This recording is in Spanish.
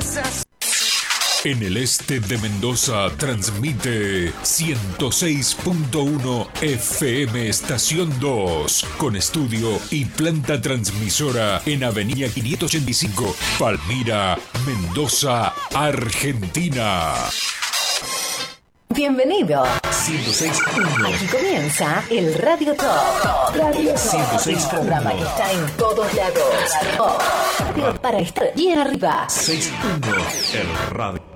En el este de Mendoza transmite 106.1 FM Estación 2, con estudio y planta transmisora en Avenida 585, Palmira, Mendoza, Argentina. Bienvenido. 106.1. Aquí comienza el Radio Top. Radio Top. 106.1. El programa que está en todos lados. Radio para estar bien arriba. 6.1. El radio.